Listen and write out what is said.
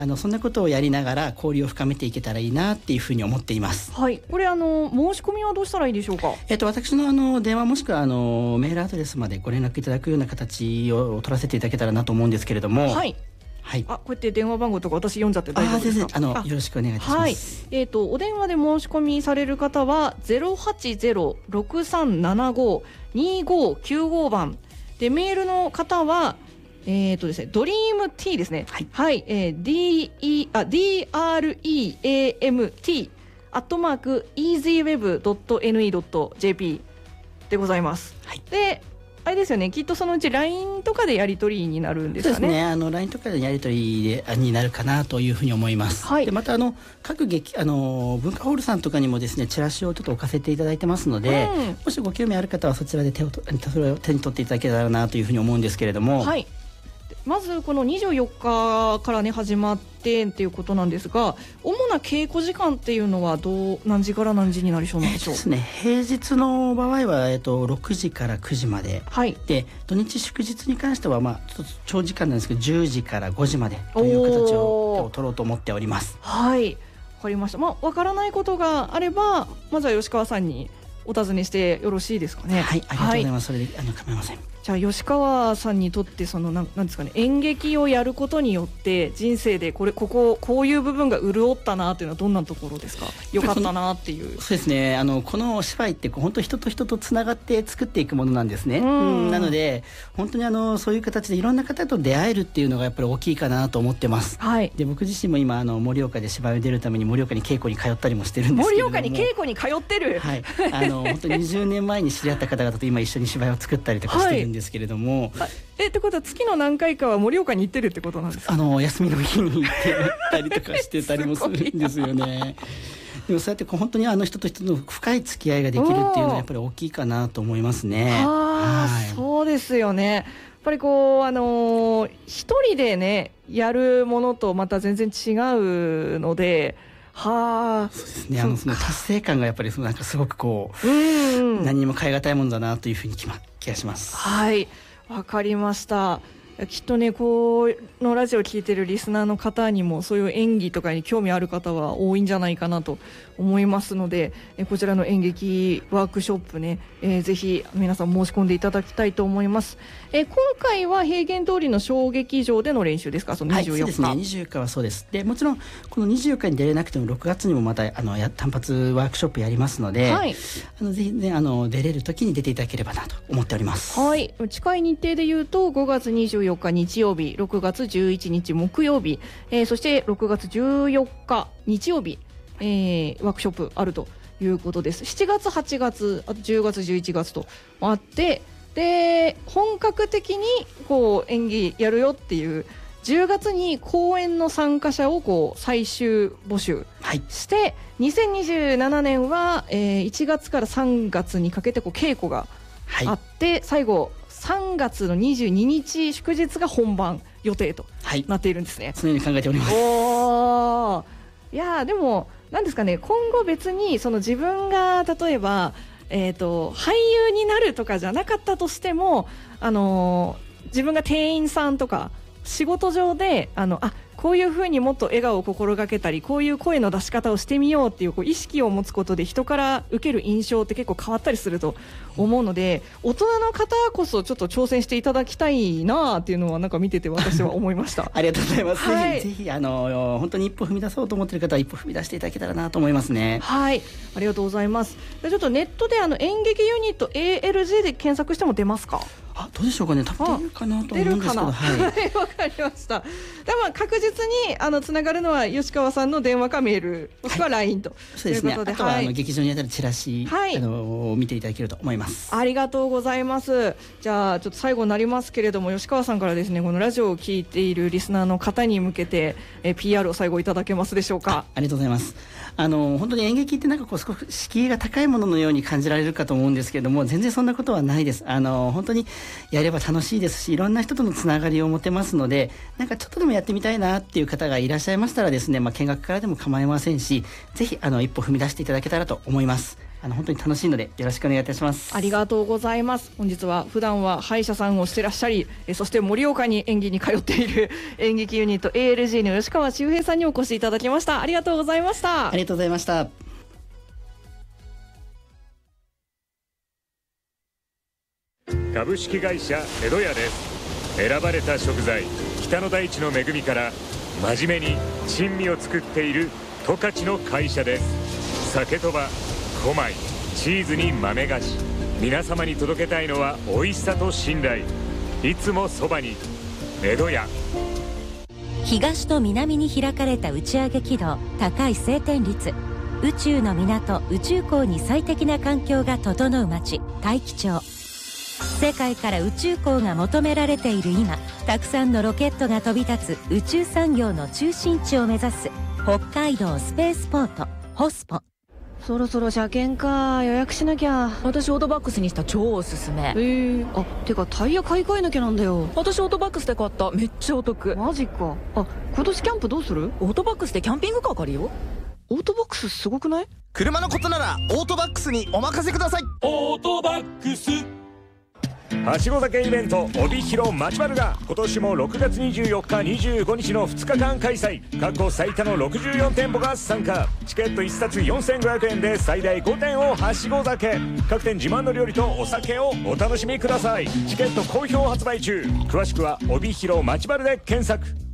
そんなことをやりながら交流を深めていけたらいいなっていうふうに思っています。 はい、これ申し込みはどうしたらいいでしょうか。 私の電話もしくはメールアドレスまでご連絡いただくような形を取らせていただけたらなと思うんですけれども。 はい、 はい、 こうやって電話番号とか私読んじゃって大丈夫ですか。 よろしくお願いいたします。 はい、お電話で申し込みされる方は 080-6375-2595 番で、メールの方はですね、ドリーム T ですね。はい、DREAMT @easyweb.ne.jp でございます。はい、であれですよね、きっとそのうち LINE とかでやり取りになるんですかね。 そうですね、LINE とかでやり取りになるかなというふうに思います。はい、でまた各文化ホールさんとかにもですね、チラシをちょっと置かせていただいてますので、もしご興味ある方はそちらでそれを手に取っていただけたらなというふうに思うんですけれども。はい、 まずこの24日からね始まってっていうことなんですが、主な稽古時間っていうのは何時から何時になりそうなんでしょう。 ですね、平日の場合は、6時から9時まで、はい、で土日祝日に関しては、ちょっと長時間なんですけど10時から5時までという形を取ろうと思っております。 はい、わかりました。わからないことがあればまずは吉川さんにお尋ねしてよろしいですかね。 はい、ありがとうございます。それで構いません。 じゃあ吉川さんにとってなんですかね、演劇をやることによって人生でこういう部分が潤ったなというのはどんなところですか。よかったなっていう。 そうですね、このお芝居って本当人と人とつながって作っていくものなんですね。なので本当にそういう形でいろんな方と出会えるっていうのがやっぱり大きいかなと思ってます。はい、で僕自身も今盛岡で芝居を出るために盛岡に稽古に通ったりもしてるんですけれども。 盛岡に稽古に通ってる。 はい、本当に20年前に知り合った方々と今一緒に芝居を作ったりとかしてるんですけれども。 ってことは月の何回かは盛岡に行ってるってことなんですか。 休みの日に行ってたりとかしてたりもするんですよね。でもそうやって本当に人と人の深い付き合いができるっていうのはやっぱり大きいかなと思いますね。 はい、そうですよね。やっぱり一人でねやるものとまた全然違うので。 そうですね、その達成感がやっぱりなんかすごく何にも代え難いものだなというふうに気がします。 はい、わかりました。きっとねこのラジオを聞いてるリスナーの方にもそういう演技とかに興味ある方は多いんじゃないかなと思いますので、こちらの演劇ワークショップね、ぜひ皆さん申し込んでいただきたいと思います。今回は平原通りの小劇場での練習ですか。その24日、 そうですね、24日はそうです。でもちろんこの24日に出れなくても6月にもまた単発ワークショップやりますので、はい、ぜひね出れる時に出ていただければなと思っております。 はい、近い日程でいうと5月24日日曜日、6月11日木曜日、そして6月14日日曜日、ワークショップあるということです。7月8月あと10月11月とあって、で本格的に演技やるよっていう10月に公演の参加者を最終募集して、はい、2027年は、1月から3月にかけて稽古があって、はい、最後3月の22日祝日が本番予定となっているんですね。 そのように考えております。 いやでもなんですかね、今後別に自分が例えば俳優になるとかじゃなかったとしても、自分が店員さんとか仕事上でこういうふうにもっと笑顔を心がけたり、こういう声の出し方をしてみようっていう意識を持つことで人から受ける印象って結構変わったりすると思うので、大人の方こそちょっと挑戦していただきたいなっていうのはなんか見てて私は思いましたありがとうございます、はい、ぜひ本当に一歩踏み出そうと思っている方は一歩踏み出していただけたらなと思いますね。 はい、ありがとうございます。ちょっとネットで演劇ユニット ALG で検索しても出ますか。 どうでしょうかね、多分出るかなと思うんですけど、はい、 わかりました。でも確実につながるのは吉川さんの電話かメールもしくは LINE と、 そうですね。あとは劇場にあたるチラシ、を見ていただけると思います。 ありがとうございます。じゃあちょっと最後になりますけれども、吉川さんからですね、このラジオを聞いているリスナーの方に向けて、PR を最後いただけますでしょうか。 ありがとうございます。本当に演劇ってなんかすごく敷居が高いもののように感じられるかと思うんですけれども、全然そんなことはないです。本当にやれば楽しいですし、いろんな人とのつながりを持てますので、なんかちょっとでもやってみたいなっていう方がいらっしゃいましたらですね、見学からでも構いませんし、ぜひ一歩踏み出していただけたらと思います。本当に楽しいのでよろしくお願いいたします。 ありがとうございます。本日は普段は歯医者さんをしてらっしゃり、そして盛岡に演技に通っている演劇ユニット ALG の吉川周平さんにお越しいただきました。ありがとうございました。 ありがとうございました。 株式会社江戸屋です。選ばれた食材北の大地の恵みから真面目に珍味を作っている十勝の会社です。酒とば、小米、チーズに豆菓子、皆様に届けたいのは美味しさと信頼。いつもそばに江戸屋。 東と南に開かれた打ち上げ軌道、高い晴天率、宇宙の港宇宙港に最適な環境が整う街、大樹町。世界から宇宙港が求められている今、たくさんのロケットが飛び立つ宇宙産業の中心地を目指す北海道スペースポートホスポ。 そろそろ車検か、予約しなきゃ。 私オートバックスにした、超おすすめ。 あ、てかタイヤ買い替えなきゃなんだよ。 私オートバックスで買った、めっちゃお得。 マジか。あ、今年キャンプどうする？ オートバックスでキャンピングカー借りよう。 オートバックスすごくない？ 車のことならオートバックスにお任せください。 オートバックスはしご酒イベント帯広まちまるが今年も6月24日25日の2日間開催。過去最多の64店舗が参加。チケット1冊4500円で最大5点をはしご酒。各店自慢の料理とお酒をお楽しみください。チケット好評発売中。詳しくは帯広まちまるで検索。